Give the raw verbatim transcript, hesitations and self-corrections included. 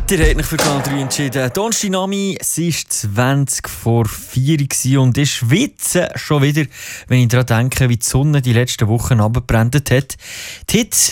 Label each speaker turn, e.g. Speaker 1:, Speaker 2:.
Speaker 1: Ihr habt euch für Kanal drei entschieden. Donnerstag Nami, es war zwanzig vor vier und ich schwitze schon wieder, wenn ich daran denke, wie die Sonne die letzten Wochen runtergebrannt hat. Die Hitze